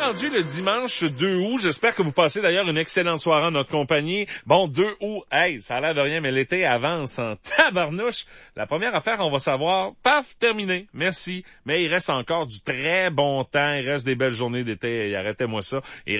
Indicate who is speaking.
Speaker 1: rendu le dimanche 2 août. J'espère que vous passez d'ailleurs une excellente soirée en notre compagnie. Bon, 2 août, hey, ça a l'air de rien, mais l'été avance en tabarnouche. La première affaire, on va savoir, paf, terminé, merci. Mais il reste encore du très bon temps, il reste des belles journées d'été, arrêtez-moi ça.